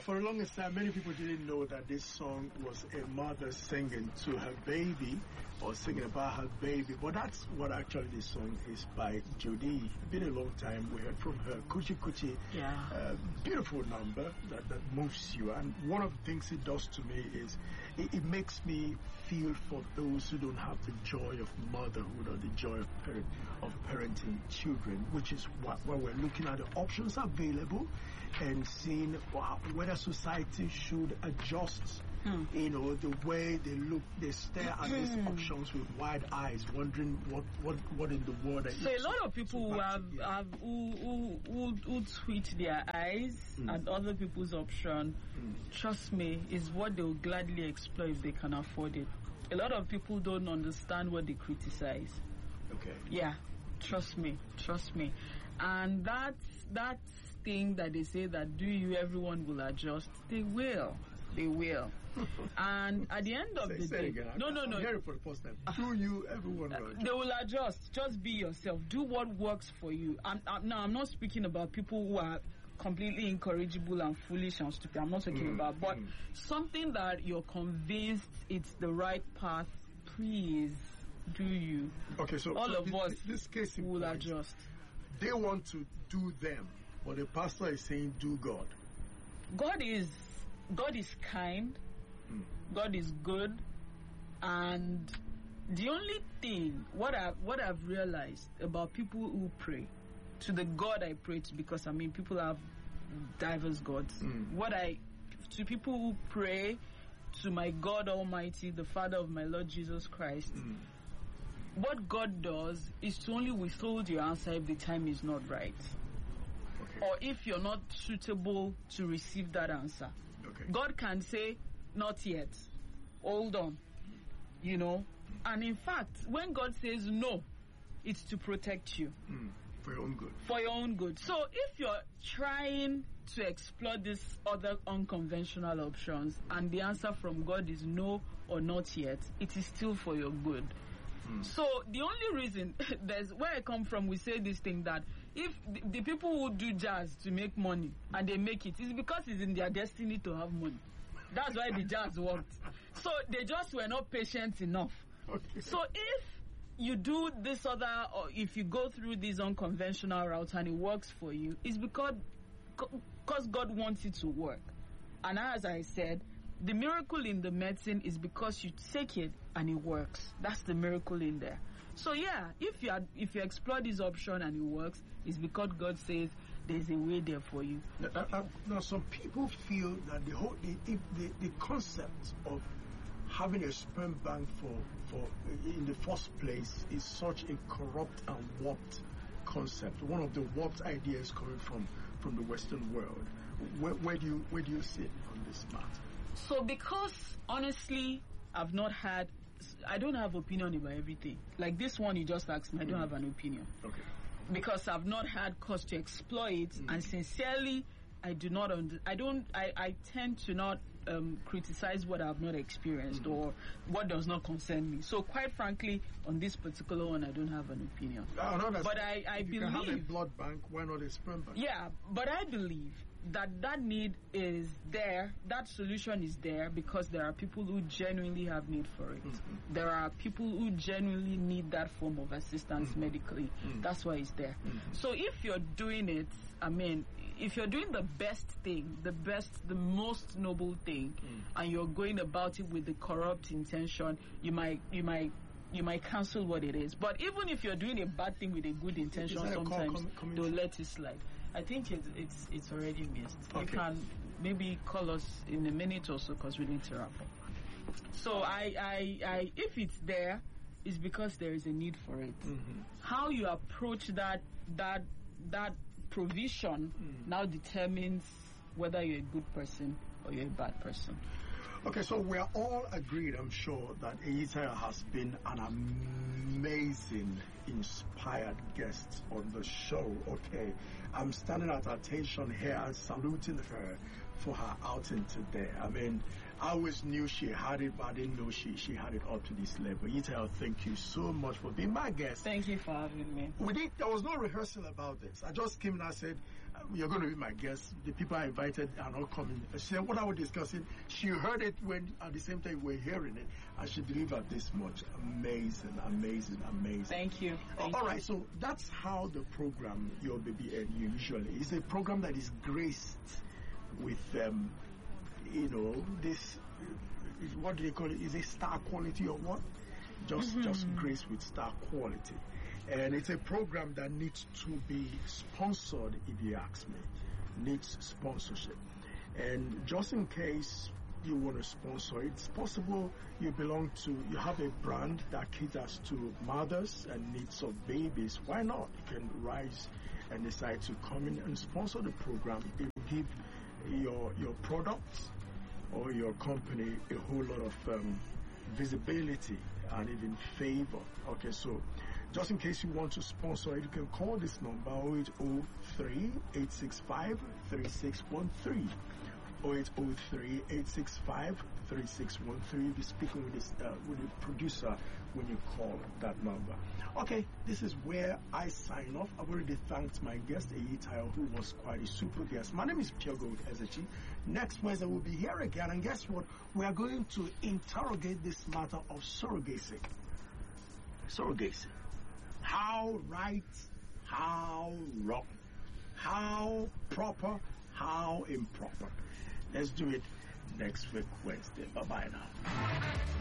For the longest time, many people didn't know that this song was a mother singing to her baby or singing about her baby. But that's what actually this song is by Jody. It's been a long time. We heard from her, Kuchi Kuchi. Yeah. Beautiful number that moves you. And one of the things it does to me is it makes me feel for those who don't have the joy of motherhood or the joy of parenting children, which is what we're looking at the options available and seeing whether society should adjust, the way they look, they stare at these options with wide eyes, wondering what in the world. So a lot of people who tweet their eyes at other people's option, trust me, is what they will gladly exploit if they can afford it. A lot of people don't understand what they criticize. Okay. Yeah, trust me. And that thing that they say that everyone will adjust, they will. And at the end of the day, no. I'm hearing for the first time. Everyone will adjust? They will adjust. Just be yourself. Do what works for you. I'm not speaking about people who are completely incorrigible and foolish and stupid. I'm not talking about, but something that you're convinced it's the right path. Please do you. Okay, so all of us this case will adjust. They want to do them, but the pastor is saying do God. God is kind. God is good, and the only thing what I've realized about people who pray to the God I pray to, because people have diverse gods. To people who pray to my God Almighty, the Father of my Lord Jesus Christ, what God does is to only withhold your answer if the time is not right. Okay. Or if you're not suitable to receive that answer. Okay. God can say, not yet, hold on, And in fact, when God says no, it's to protect you. For your own good. For your own good. So if you're trying to explore these other unconventional options and the answer from God is no or not yet, it is still for your good. So the only reason, where I come from, we say this thing that if the people who do jazz to make money and they make it, it's because it's in their destiny to have money. That's why the jazz worked. So they just were not patient enough. Okay. So if you do this other, or if you go through this unconventional route and it works for you, it's because God wants it to work. And as I said, the miracle in the medicine is because you take it and it works. That's the miracle in there. So yeah, if you explore this option and it works, it's because God says there's a way there for you. Now some people feel that the concept of having a sperm bank for in the first place is such a corrupt and warped concept. One of the warped ideas coming from the Western world. Where do you sit on this matter? So because honestly, I don't have opinion about everything. Like this one you just asked me, I don't have an opinion. Okay. Because I've not had cause to exploit it, and sincerely, I do not. I tend to not criticize what I have not experienced or what does not concern me. So quite frankly, on this particular one, I don't have an opinion. But I believe you can have a blood bank. Why not a sperm bank? Yeah, but I believe that need is there. That solution is there because there are people who genuinely have need for it. There are people who genuinely need that form of assistance medically. That's why it's there. So if you're doing it, if you're doing the best thing, the most noble thing, and you're going about it with the corrupt intention, you might cancel what it is. But even if you're doing a bad thing with a good intention, sometimes they'll let it slide. I think it's already missed. Okay. You can maybe call us in a minute or so because we need to wrap up. So I if it's there, it's because there is a need for it. How you approach that provision now determines whether you're a good person or you're a bad person. Okay, so we're all agreed, I'm sure, that Eyitayo has been an amazing, inspired guest on the show. Okay, I'm standing at attention here and saluting her for her outing today. I always knew she had it, but I didn't know she had it up to this level. Eyitayo, thank you so much for being my guest. Thank you for having me. There was no rehearsal about this. I just came and I said, you're going to be my guest. The people I invited are not coming. She said, what I was discussing, she heard it when at the same time we're hearing it, and she delivered this much. Amazing, amazing, amazing. Thank you. All right, so that's how the program, Your Baby and You, usually is a program that is graced with, this, what do they call it? Is it star quality or what? Just graced with star quality. And it's a program that needs to be sponsored, if you ask me. Needs sponsorship. And just in case you want to sponsor it, it's possible you have a brand that caters to mothers and needs of babies. Why not? You can rise and decide to come in and sponsor the program. It will give your products or your company a whole lot of visibility and even favor. Okay, so just in case you want to sponsor it, you can call this number 0803-865-3613. 0803-865-3613. You'll be speaking with the producer when you call that number. Okay, this is where I sign off. I've already thanked my guest, Eyitayo, who was quite a super guest. My name is Piogo Ezechi. Next Wednesday, we'll be here again. And guess what? We are going to interrogate this matter of surrogacy. Surrogacy. How right, how wrong, how proper, how improper. Let's do it next week, Wednesday. Bye-bye now.